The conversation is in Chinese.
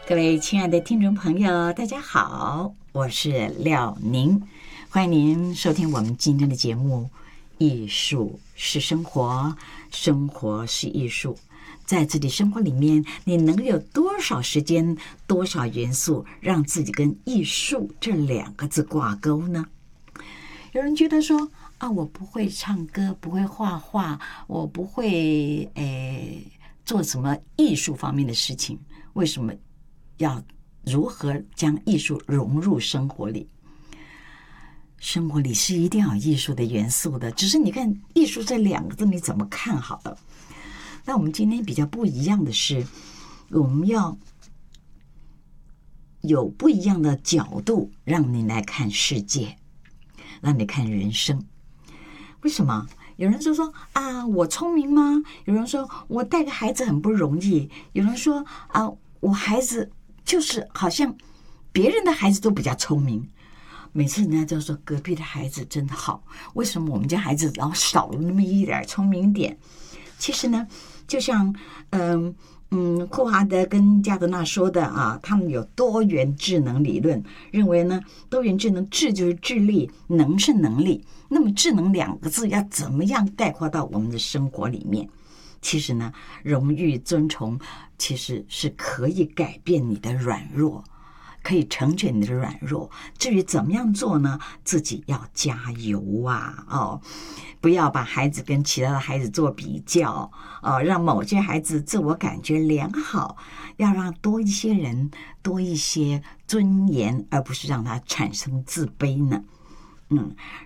各位亲爱的听众朋友，大家好，我是廖宁，欢迎您收听我们今天的节目。艺术是生活，生活是艺术。在自己生活里面，你能有多少时间、多少元素，让自己跟艺术这两个字挂钩呢？有人觉得说啊，我不会唱歌，不会画画，我不会做什么艺术方面的事情，为什么要如何将艺术融入生活里？生活里是一定要有艺术的元素的，只是你看艺术这两个字你怎么看好了。那我们今天比较不一样的是，我们要有不一样的角度让你来看世界，让你看人生。为什么？有人就说啊，我聪明吗？有人说我带个孩子很不容易，有人说啊，我孩子就是好像别人的孩子都比较聪明。每次人家就说隔壁的孩子真好，为什么我们家孩子然后少了那么一点聪明点？其实呢，就像霍华德跟加德纳说的啊，他们有多元智能理论，认为呢，多元智能，智就是智力，能是能力。那么智能两个字要怎么样概括到我们的生活里面？其实呢，荣誉、尊崇其实是可以改变你的软弱，可以成全你的软弱。至于怎么样做呢？自己要加油啊！不要把孩子跟其他的孩子做比较让某些孩子自我感觉良好，要让多一些人多一些尊严，而不是让他产生自卑呢。